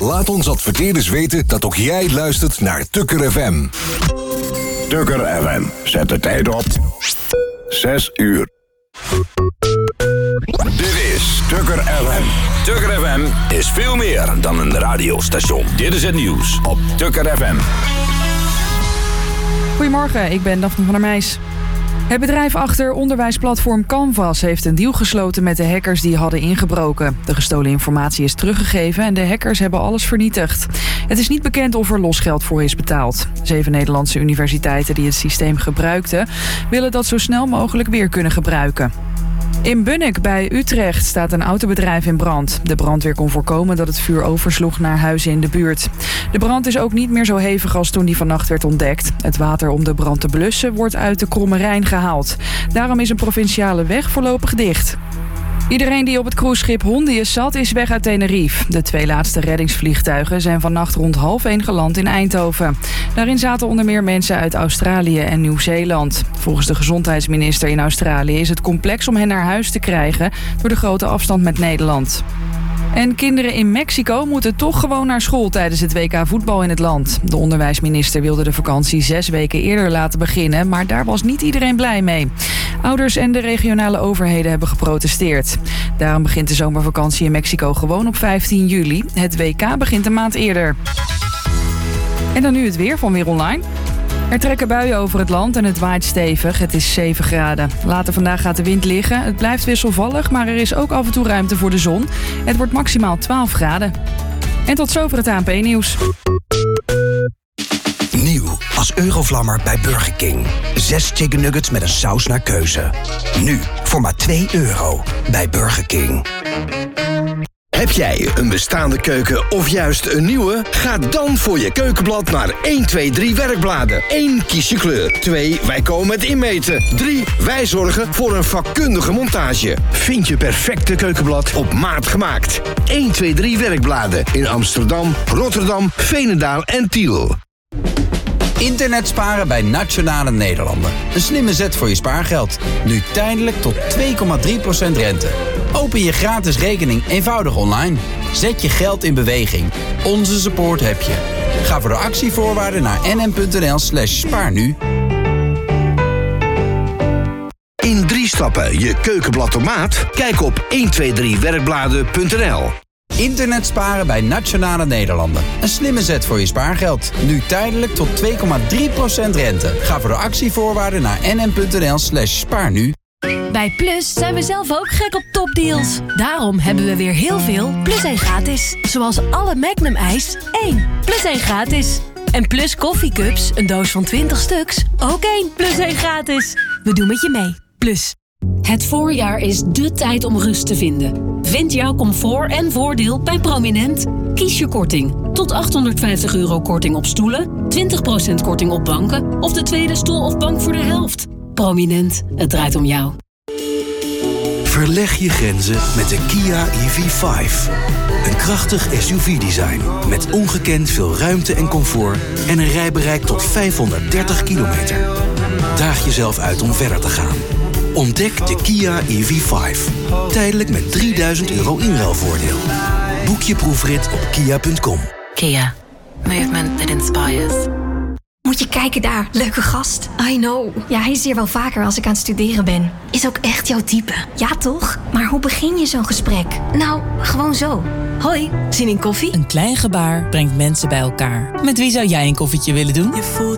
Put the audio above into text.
Laat ons adverteerders weten dat ook jij luistert naar Tukker FM. Tukker FM. Zet de tijd op. 6 uur. Dit is Tukker FM. Tukker FM is veel meer dan een radiostation. Dit is het nieuws op Tukker FM. Goedemorgen, ik ben Daphne van der Meijs. Het bedrijf achter onderwijsplatform Canvas heeft een deal gesloten met de hackers die hadden ingebroken. De gestolen informatie is teruggegeven en de hackers hebben alles vernietigd. Het is niet bekend of er losgeld voor is betaald. 7 Nederlandse universiteiten die het systeem gebruikten, willen dat zo snel mogelijk weer kunnen gebruiken. In Bunnik bij Utrecht staat een autobedrijf in brand. De brandweer kon voorkomen dat het vuur oversloeg naar huizen in de buurt. De brand is ook niet meer zo hevig als toen die vannacht werd ontdekt. Het water om de brand te blussen wordt uit de Kromme Rijn gehaald. Daarom is een provinciale weg voorlopig dicht. Iedereen die op het cruiseschip Hondius zat is weg uit Tenerife. De 2 laatste reddingsvliegtuigen zijn vannacht rond 12:30 geland in Eindhoven. Daarin zaten onder meer mensen uit Australië en Nieuw-Zeeland. Volgens de gezondheidsminister in Australië is het complex om hen naar huis te krijgen door de grote afstand met Nederland. En kinderen in Mexico moeten toch gewoon naar school tijdens het WK voetbal in het land. De onderwijsminister wilde de vakantie 6 weken eerder laten beginnen, maar daar was niet iedereen blij mee. Ouders en de regionale overheden hebben geprotesteerd. Daarom begint de zomervakantie in Mexico gewoon op 15 juli. Het WK begint een maand eerder. En dan nu het weer van Weer Online. Er trekken buien over het land en het waait stevig. Het is 7 graden. Later vandaag gaat de wind liggen. Het blijft wisselvallig, maar er is ook af en toe ruimte voor de zon. Het wordt maximaal 12 graden. En tot zover het ANP-nieuws. Nieuw als Eurovlammer bij Burger King. 6 chicken nuggets met een saus naar keuze. Nu voor maar €2 bij Burger King. Heb jij een bestaande keuken of juist een nieuwe? Ga dan voor je keukenblad naar 1, 2, 3 werkbladen. 1, kies je kleur. 2, wij komen met inmeten. 3, wij zorgen voor een vakkundige montage. Vind je perfecte keukenblad op maat gemaakt. 1, 2, 3 werkbladen in Amsterdam, Rotterdam, Veenendaal en Tiel. Internet sparen bij Nationale Nederlanden. Een slimme zet voor je spaargeld. Nu tijdelijk tot 2,3% rente. Open je gratis rekening eenvoudig online. Zet je geld in beweging. Onze support heb je. Ga voor de actievoorwaarden naar nm.nl/spaarnu. In 3 stappen je keukenblad op maat? Kijk op 123werkbladen.nl. Internet sparen bij Nationale Nederlanden. Een slimme zet voor je spaargeld. Nu tijdelijk tot 2,3% rente. Ga voor de actievoorwaarden naar nm.nl/spaarnu. Bij Plus zijn we zelf ook gek op topdeals. Daarom hebben we weer heel veel Plus 1 gratis. Zoals alle Magnum ijs 1 Plus 1 gratis. En Plus koffiecups, een doos van 20 stuks, ook 1 Plus 1 gratis. We doen met je mee. Plus. Het voorjaar is dé tijd om rust te vinden. Vind jouw comfort en voordeel bij Prominent. Kies je korting. Tot €850 korting op stoelen, 20% korting op banken of de tweede stoel of bank voor de helft. Prominent, het draait om jou. Verleg je grenzen met de Kia EV5. Een krachtig SUV-design met ongekend veel ruimte en comfort en een rijbereik tot 530 kilometer. Daag jezelf uit om verder te gaan. Ontdek de Kia EV5. Tijdelijk met €3000 inruilvoordeel. Boek je proefrit op kia.com. Kia. Movement that inspires. Moet je kijken daar, leuke gast. I know. Ja, hij is hier wel vaker als ik aan het studeren ben. Is ook echt jouw type. Ja, toch? Maar hoe begin je zo'n gesprek? Nou, gewoon zo. Hoi, zin in koffie? Een klein gebaar brengt mensen bij elkaar. Met wie zou jij een koffietje willen doen?